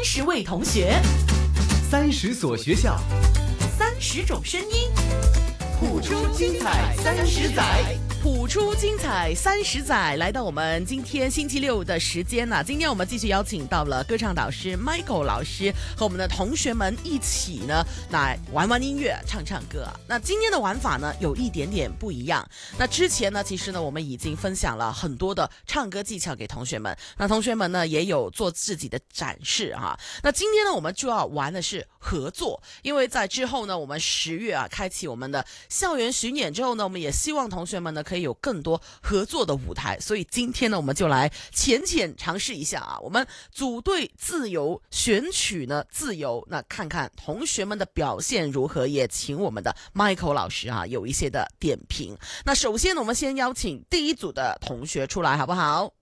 位同学 ，30所学校 ，30种声音， 谱出精彩30载。 谱出精彩30载，来到我们今天星期六的时间呢。今天我们继续邀请到了歌唱导师 Michael 老师和我们的同学们一起呢来玩玩音乐，唱唱歌。那今天的玩法呢有一点点不一样。那之前呢，其实呢我们已经分享了很多的唱歌技巧给同学们，那同学们呢也有做自己的展示哈。那今天呢我们就要玩的是合作，因为在之后呢我们10月开启我们的校园巡演之后呢，我们也希望同学们呢可以有更多合作的舞台，所以今天呢我们就来浅尝试一下我们组队自由，选曲呢自由，那看看同学们的表现如何，也请我们的 Michael 老师有一些的点评。那首先呢我们先邀请第一组的同学出来好不好？